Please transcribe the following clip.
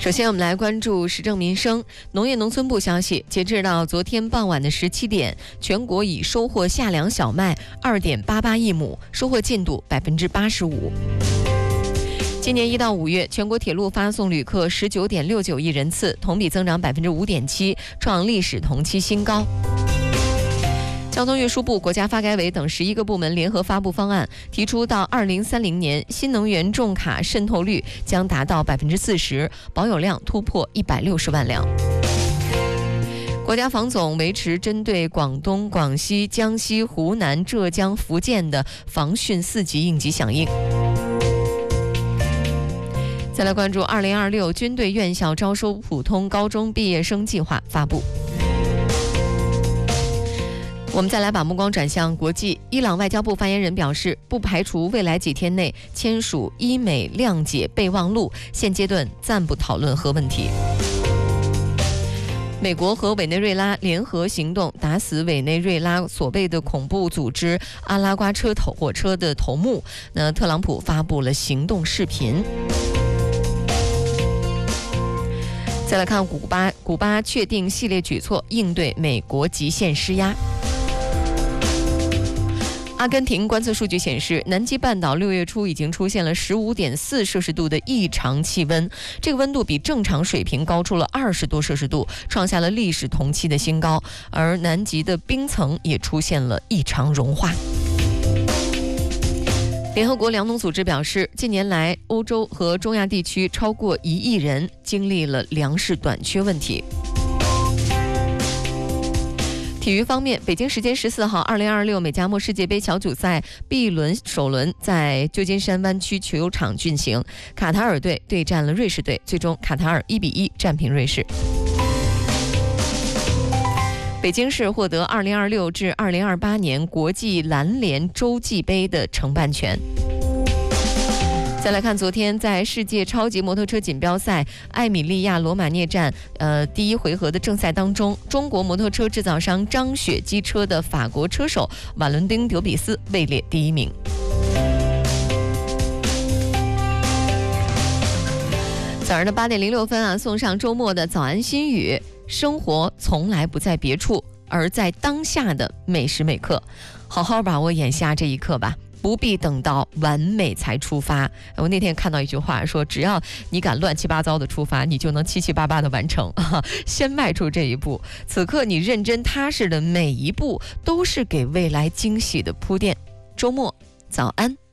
首先我们来关注时政民生。农业农村部消息，截至到昨天傍晚的17点，全国已收获夏粮小麦2.88亿亩，收获进度85%。今年1到5月，全国铁路发送旅客19.69亿人次，同比增长5.7%，创历史同期新高。交通运输部、国家发改委等11个部门联合发布方案，提出到2030年，新能源重卡渗透率将达到40%，保有量突破160万辆。国家防总维持针对广东、广西、江西、湖南、浙江、福建的防汛4级应急响应。再来关注2026军队院校招收普通高中毕业生计划发布。我们再来把目光转向国际。伊朗外交部发言人表示，不排除未来几天内签署伊美谅解备忘录，现阶段暂不讨论核问题。美国和委内瑞拉联合行动，打死委内瑞拉所谓的恐怖组织阿拉瓜火车的头目。特朗普发布了行动视频。再来看古巴确定系列举措应对美国极限施压。阿根廷观测数据显示，南极半岛6月初已经出现了15.4摄氏度的异常气温，这个温度比正常水平高出了20多摄氏度，创下了历史同期的新高。而南极的冰层也出现了异常融化。联合国粮农组织表示，近年来欧洲和中亚地区超过1亿人经历了粮食短缺问题。体育方面，北京时间14号，2026美加墨世界杯小组赛 B 轮首轮在旧金山湾区球场进行，卡塔尔队对战了瑞士队，最终卡塔尔1-1战平瑞士。北京市获得2026至2028年国际篮联洲际杯的承办权。再来看昨天在世界超级摩托车锦标赛艾米利亚罗马涅站第一回合的正赛当中，中国摩托车制造商张雪机车的法国车手瓦伦丁·德比斯位列第1名。早上的8点06分送上周末的早安心语：生活从来不在别处，而在当下的每时每刻，好好把握眼下这一刻吧，不必等到完美才出发。我那天看到一句话说，只要你敢乱七八糟的出发，你就能七七八八的完成。先迈出这一步，此刻你认真踏实的每一步，都是给未来惊喜的铺垫。周末早安。